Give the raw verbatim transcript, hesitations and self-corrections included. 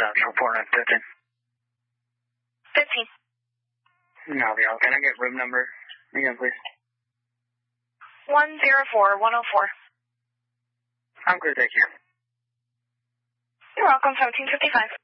Central, four nine fifteen. fifteen. No, y'all. Can I get room number again, please? one zero four one zero four. I'm good, thank you. You're welcome, seventeen fifty-five.